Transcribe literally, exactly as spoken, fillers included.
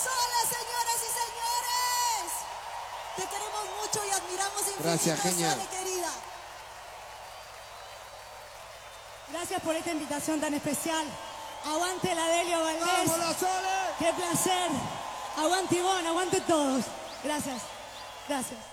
Sole, señoras y señores. Te queremos mucho y admiramos infinito. Gracias, genial. Sole, querida. Gracias por esta invitación tan especial. Aguante la Delio Valdés. ¡Vamos, la Sole! ¡Qué placer! Aguante Ivonne, aguante todos. Gracias, gracias.